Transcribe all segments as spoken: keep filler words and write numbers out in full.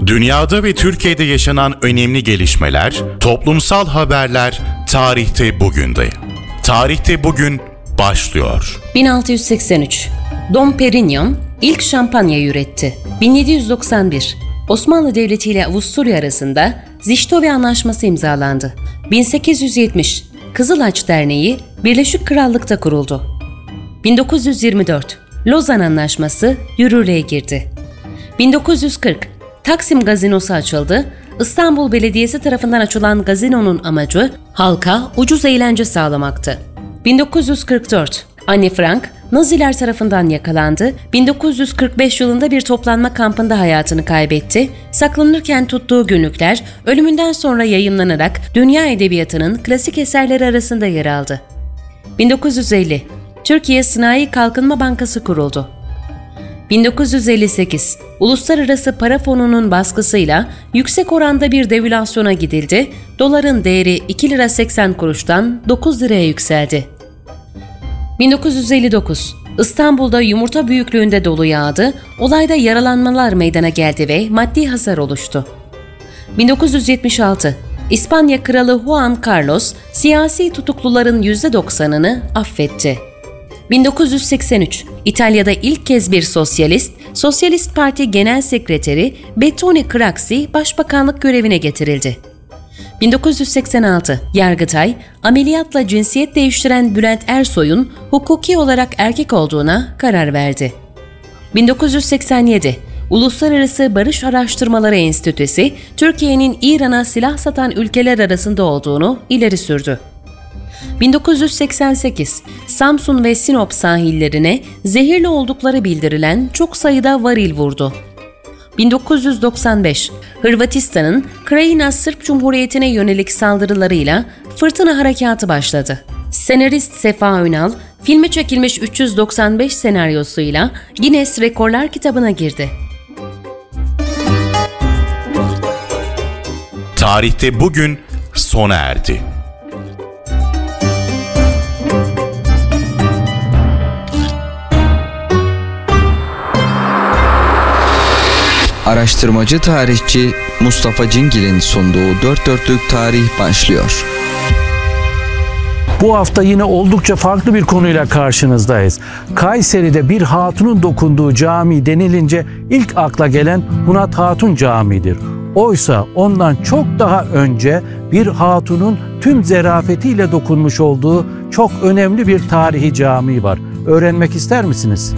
Dünyada ve Türkiye'de yaşanan önemli gelişmeler, toplumsal haberler tarihte bugünde. Tarihte bugün başlıyor. bin altı yüz seksen üç Dom Perignon ilk şampanyayı üretti. bin yedi yüz doksan bir Osmanlı Devleti ile Avusturya arasında Zichtove Anlaşması imzalandı. bin sekiz yüz yetmiş Kızıl Haç Derneği Birleşik Krallık'ta kuruldu. bin dokuz yüz yirmi dört Lozan Anlaşması yürürlüğe girdi. bin dokuz yüz kırk Taksim Gazinosu açıldı. İstanbul Belediyesi tarafından açılan gazinonun amacı halka ucuz eğlence sağlamaktı. bin dokuz yüz kırk dört Anne Frank Naziler tarafından yakalandı. bin dokuz yüz kırk beş yılında bir toplanma kampında hayatını kaybetti. Saklanırken tuttuğu günlükler ölümünden sonra yayımlanarak dünya edebiyatının klasik eserleri arasında yer aldı. bin dokuz yüz elli Türkiye Sanayi Kalkınma Bankası kuruldu. bin dokuz yüz elli sekiz Uluslararası Para Fonu'nun baskısıyla yüksek oranda bir devülasyona gidildi. Doların değeri iki lira seksen kuruştan dokuz liraya yükseldi. bin dokuz yüz elli dokuz İstanbul'da yumurta büyüklüğünde dolu yağdı. Olayda yaralanmalar meydana geldi ve maddi hasar oluştu. bin dokuz yüz yetmiş altı İspanya Kralı Juan Carlos siyasi tutukluların yüzde doksanını affetti. bin dokuz yüz seksen üç İtalya'da ilk kez bir sosyalist, Sosyalist Parti Genel Sekreteri Bettone Craxi başbakanlık görevine getirildi. bin dokuz yüz seksen altı Yargıtay, ameliyatla cinsiyet değiştiren Bülent Ersoy'un hukuki olarak erkek olduğuna karar verdi. bin dokuz yüz seksen yedi Uluslararası Barış Araştırmaları Enstitüsü, Türkiye'nin İran'a silah satan ülkeler arasında olduğunu ileri sürdü. bin dokuz yüz seksen sekiz Samsun ve Sinop sahillerine zehirli oldukları bildirilen çok sayıda varil vurdu. bin dokuz yüz doksan beş Hırvatistan'ın Krajina Sırp Cumhuriyeti'ne yönelik saldırılarıyla Fırtına Harekatı başladı. Senarist Sefa Önal, filme çekilmiş üç yüz doksan beş senaryosuyla Guinness Rekorlar kitabına girdi. Tarihte bugün sona erdi. Araştırmacı tarihçi Mustafa Cingil'in sunduğu Dört Dörtlük Tarih başlıyor. Bu hafta yine oldukça farklı bir konuyla karşınızdayız. Kayseri'de bir hatunun dokunduğu cami denilince ilk akla gelen Hunat Hatun Camii'dir. Oysa ondan çok daha önce bir hatunun tüm zerafetiyle dokunmuş olduğu çok önemli bir tarihi cami var. Öğrenmek ister misiniz?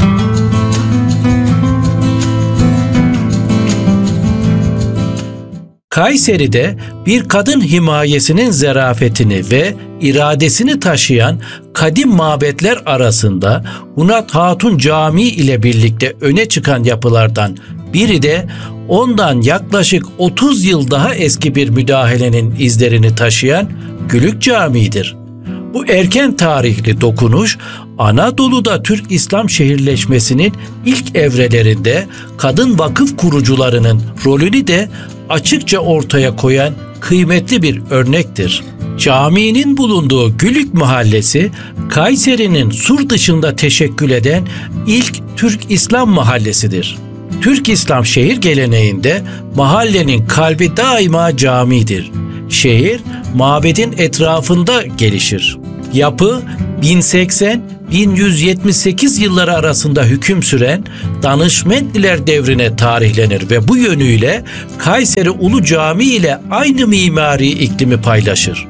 Kayseri'de bir kadın himayesinin zarafetini ve iradesini taşıyan kadim mabetler arasında Hunat Hatun Camii ile birlikte öne çıkan yapılardan biri de ondan yaklaşık otuz yıl daha eski bir müdahalenin izlerini taşıyan Gülük Camii'dir. Bu erken tarihli dokunuş, Anadolu'da Türk İslam şehirleşmesinin ilk evrelerinde kadın vakıf kurucularının rolünü de açıkça ortaya koyan kıymetli bir örnektir. Caminin bulunduğu Gülük Mahallesi, Kayseri'nin sur dışında teşekkül eden ilk Türk İslam mahallesidir. Türk İslam şehir geleneğinde mahallenin kalbi daima camidir. Şehir, mabedin etrafında gelişir. Yapı, bin seksen - bin yüz yetmiş sekiz yılları arasında hüküm süren Danışmentliler devrine tarihlenir ve bu yönüyle Kayseri Ulu Camii ile aynı mimari iklimi paylaşır.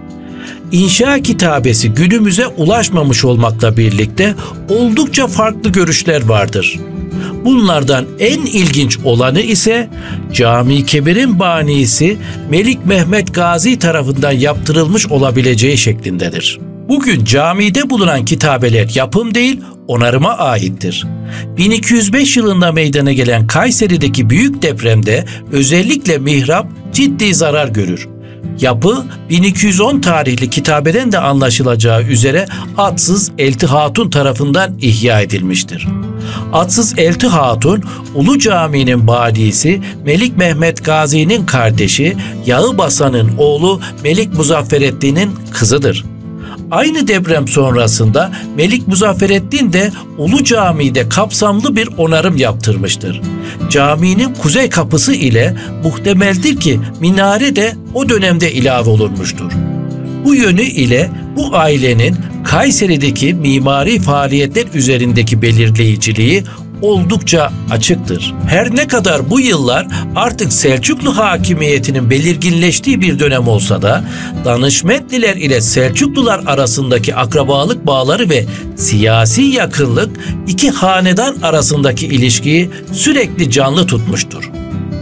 İnşa kitabesi günümüze ulaşmamış olmakla birlikte oldukça farklı görüşler vardır. Bunlardan en ilginç olanı ise Cami-i Kebir'in banisi Melik Mehmet Gazi tarafından yaptırılmış olabileceği şeklindedir. Bugün camide bulunan kitabeler yapım değil, onarıma aittir. bin iki yüz beş yılında meydana gelen Kayseri'deki büyük depremde özellikle mihrap ciddi zarar görür. Yapı bin iki yüz on tarihli kitabeden de anlaşılacağı üzere Atsız Elti Hatun tarafından ihya edilmiştir. Atsız Elti Hatun, Ulu Cami'nin banisi Melik Mehmet Gazi'nin kardeşi Yağıbasan'ın oğlu Melik Muzaffereddin'in kızıdır. Aynı deprem sonrasında Melik Muzaffereddin de Ulu Cami'de kapsamlı bir onarım yaptırmıştır. caminin kuzey kapısı ile muhtemeldir ki minare de o dönemde ilave olunmuştur. Bu yönü ile bu ailenin Kayseri'deki mimari faaliyetler üzerindeki belirleyiciliği oldukça açıktır. Her ne kadar bu yıllar artık Selçuklu hakimiyetinin belirginleştiği bir dönem olsa da Danışmentliler ile Selçuklular arasındaki akrabalık bağları ve siyasi yakınlık iki hanedan arasındaki ilişkiyi sürekli canlı tutmuştur.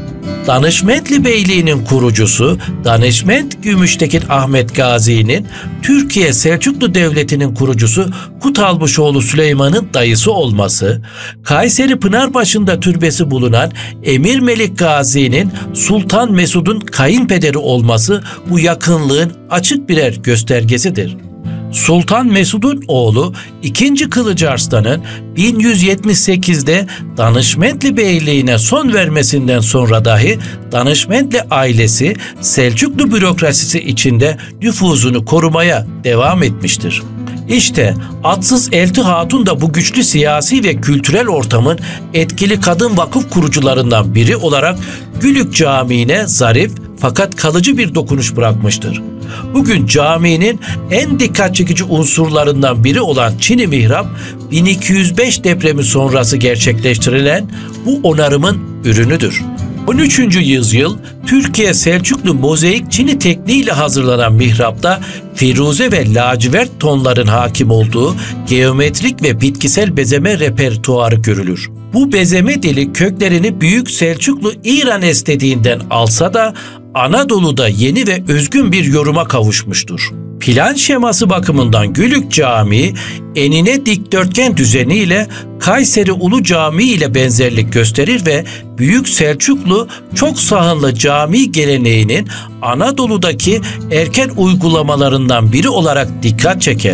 Danışmentli Beyliği'nin kurucusu Danışment Gümüştekin Ahmet Gazi'nin Türkiye Selçuklu Devleti'nin kurucusu Kutalmışoğlu Süleyman'ın dayısı olması, Kayseri Pınarbaşı'nda türbesi bulunan Emir Melik Gazi'nin Sultan Mesud'un kayınpederi olması bu yakınlığın açık birer göstergesidir. Sultan Mesud'un oğlu ikinci. Kılıç Arslan'ın bin yüz yetmiş sekizde Danışmentli Beyliği'ne son vermesinden sonra dahi Danışmentli ailesi Selçuklu bürokrasisi içinde nüfuzunu korumaya devam etmiştir. İşte Atsız Elti Hatun da bu güçlü siyasi ve kültürel ortamın etkili kadın vakıf kurucularından biri olarak Gülük Camii'ne zarif fakat kalıcı bir dokunuş bırakmıştır. Bugün caminin en dikkat çekici unsurlarından biri olan Çini Mihrap, bin iki yüz beş depremi sonrası gerçekleştirilen bu onarımın ürünüdür. on üçüncü yüzyıl Türkiye Selçuklu mozaik Çini tekniğiyle hazırlanan mihrapta firuze ve lacivert tonların hakim olduğu geometrik ve bitkisel bezeme repertuarı görülür. Bu bezeme dili köklerini Büyük Selçuklu İran estetiğinden alsa da Anadolu'da yeni ve özgün bir yoruma kavuşmuştur. Plan şeması bakımından Gülük Camii enine dikdörtgen düzeniyle Kayseri Ulu Camii ile benzerlik gösterir ve Büyük Selçuklu çok sahanlı cami geleneğinin Anadolu'daki erken uygulamalarından biri olarak dikkat çeker.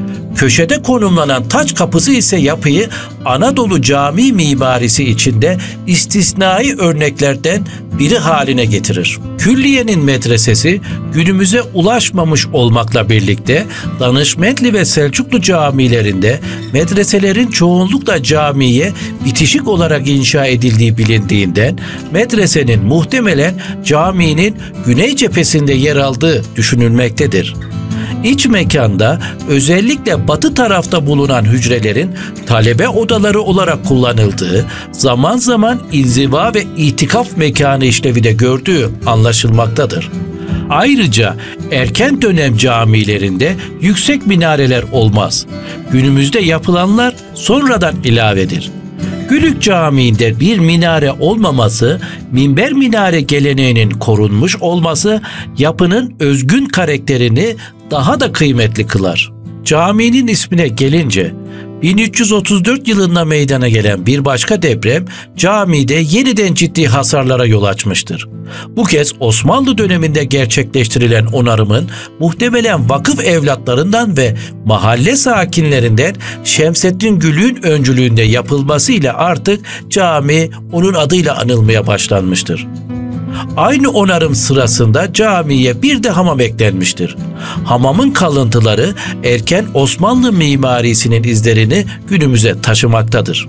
Köşede konumlanan taç kapısı ise yapıyı Anadolu cami mimarisi içinde istisnai örneklerden biri haline getirir. Külliyenin medresesi günümüze ulaşmamış olmakla birlikte Danışmentli ve Selçuklu camilerinde medreselerin çoğunlukla camiye bitişik olarak inşa edildiği bilindiğinden medresenin muhtemelen caminin güney cephesinde yer aldığı düşünülmektedir. İç mekanda özellikle batı tarafta bulunan hücrelerin talebe odaları olarak kullanıldığı, zaman zaman inziva ve itikaf mekanı işlevi de gördüğü anlaşılmaktadır. Ayrıca erken dönem camilerinde yüksek minareler olmaz. Günümüzde yapılanlar sonradan ilavedir. Gülük Camii'nde bir minare olmaması, minber minare geleneğinin korunmuş olması yapının özgün karakterini daha da kıymetli kılar. Caminin ismine gelince, bin üç yüz otuz dört yılında meydana gelen bir başka deprem camide yeniden ciddi hasarlara yol açmıştır. Bu kez Osmanlı döneminde gerçekleştirilen onarımın muhtemelen vakıf evlatlarından ve mahalle sakinlerinden Şemseddin Gülük'ün öncülüğünde yapılmasıyla artık cami onun adıyla anılmaya başlanmıştır. Aynı onarım sırasında camiye bir de hamam eklenmiştir. Hamamın kalıntıları erken Osmanlı mimarisinin izlerini günümüze taşımaktadır.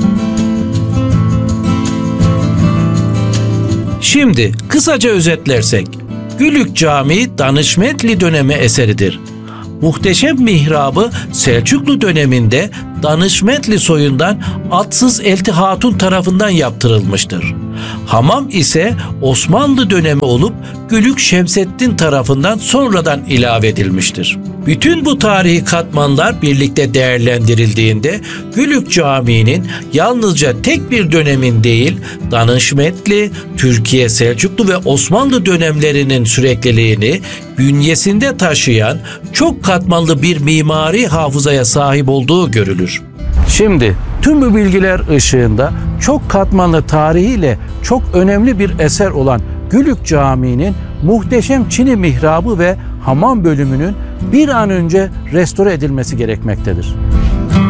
Şimdi kısaca özetlersek, Gülük Camii Danışmentli dönemi eseridir. Muhteşem mihrabı Selçuklu döneminde Danışmentli soyundan Atsız Elti Hatun tarafından yaptırılmıştır. Hamam ise Osmanlı dönemi olup Gülük Şemseddin tarafından sonradan ilave edilmiştir. Bütün bu tarihi katmanlar birlikte değerlendirildiğinde Gülük Camii'nin yalnızca tek bir dönemin değil, Danışmentli, Türkiye Selçuklu ve Osmanlı dönemlerinin sürekliliğini bünyesinde taşıyan çok katmanlı bir mimari hafızaya sahip olduğu görülür. Şimdi tüm bu bilgiler ışığında çok katmanlı tarihiyle çok önemli bir eser olan Gülük Camii'nin muhteşem Çini mihrabı ve hamam bölümünün bir an önce restore edilmesi gerekmektedir.